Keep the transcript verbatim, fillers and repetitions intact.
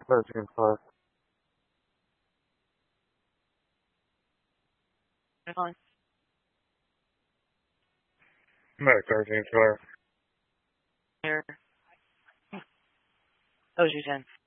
thirteen floor. You're calling? Medic thirteen floor. Here. O G ten.